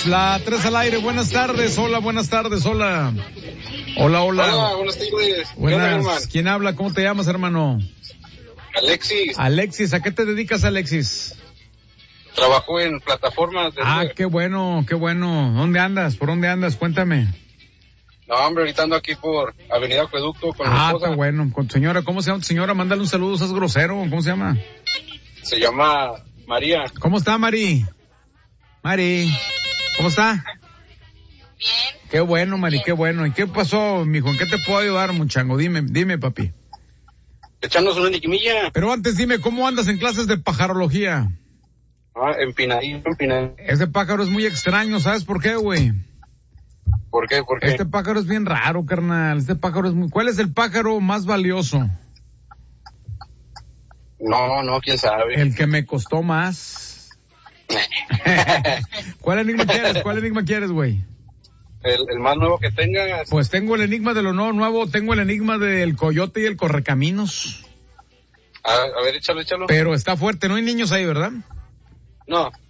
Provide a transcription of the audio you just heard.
La 3 al aire, buenas tardes, hola, buenas tardes, hola. Hola, hola. Hola, buenas tardes. Buenas. ¿Quién habla? ¿Cómo te llamas, hermano? Alexis. Alexis, ¿a qué te dedicas, Alexis? Trabajo en plataformas de Uber. Qué bueno, qué bueno. ¿Dónde andas? ¿Por dónde andas? Cuéntame. No, hombre, ahorita ando aquí por Avenida Acueducto con mi esposa. Qué bueno. Con tu señora, ¿cómo se llama tu señora? Mándale un saludo, seas grosero. ¿Cómo se llama? Se llama María. ¿Cómo está, Mari? Mari, ¿cómo está? Bien. Qué bueno, Mari, qué bueno. ¿Y qué pasó, mijo? ¿En qué te puedo ayudar, muchango? Dime, papi. Echándose una enigmilla. Pero antes dime, ¿cómo andas en clases de pajarología? Empinadito. Ese pájaro es muy extraño, ¿sabes por qué, güey? ¿Por qué? Este pájaro es bien raro, carnal. ¿Cuál es el pájaro más valioso? No, quién sabe. El que me costó más. ¿Cuál enigma quieres, güey? El más nuevo que tengas. Pues tengo el enigma de lo nuevo, tengo el enigma del coyote y el correcaminos. A ver, échalo. Pero está fuerte, no hay niños ahí, ¿verdad? No.